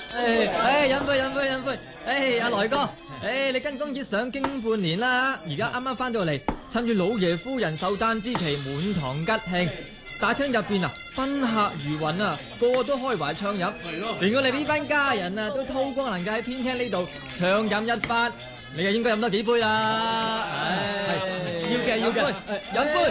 飲杯。阿來哥，你跟公子上京半年啦，而家啱啱翻到嚟，趁住老爺夫人壽誕之期，滿堂吉慶。大廳入邊啊，賓客如雲啊，個個都開懷暢飲。係咯，連我哋呢班家人啊，都韜光能夠喺偏廳呢度暢飲一番。你又應該飲多幾杯啦。要嘅，飲杯。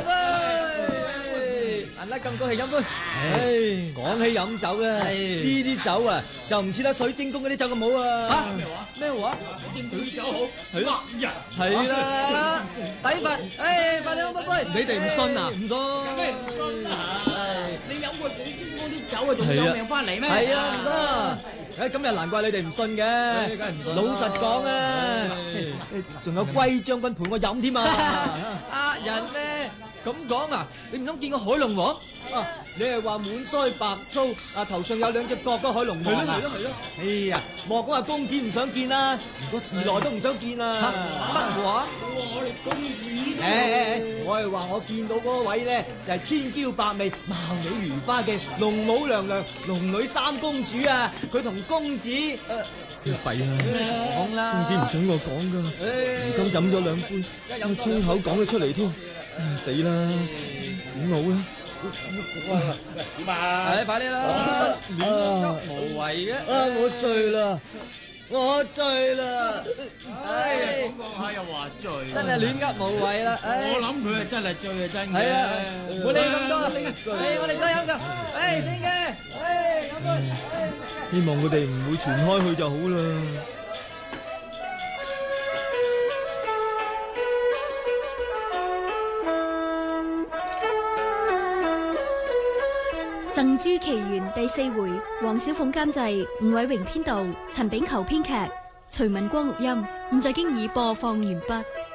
難得咁高興飲杯。 講起飲酒咧，呢啲酒啊，就唔似得水晶宮嗰啲酒咁好啊。 嚇？咩話？ 水酒好， 係咯，係啦，抵罰。快啲飲杯。 你哋唔信啊？唔信？ 梗係唔信啦！你飲過水晶宮啲酒啊，仲有命翻嚟咩？ 係啊，唔信。今日難怪你哋唔信嘅。 梗係唔信。 老實講啊，仲有龜將軍陪我飲添啊！ 呃人咩？咁講啊？你唔通見過海龍王？ 你係話滿腮白鬚，頭上有兩隻角嘅海龍王啊？ 係咯。 哎呀，莫講話公子唔想見啦，連個時來都唔想見啊！ 乜話？ 我哋公子我係話我見到嗰位咧，就係千嬌百媚、貌美如花嘅龍母娘娘、龍女三公主啊！佢同公子弊啦， 講啦， 公子唔准我講噶，如今飲咗兩杯，我衝口講咗出嚟添，死啦！點好咧？ 點啊？ 快啲啦！亂噏無謂嘅。 我醉啦！ 講講下又話醉， 真係亂噏無謂啦！ 我諗佢係真係醉啊，真嘅。 係啊，唔好理咁多啦，我哋再飲㗎。先嘅，飲杯。 希望佢哋唔會傳開去就好啦。 《贈珠奇緣》第4回，黃小鳳監製，吳偉榮編導，陳炳球編劇，徐文光錄音，現在經已播放完畢。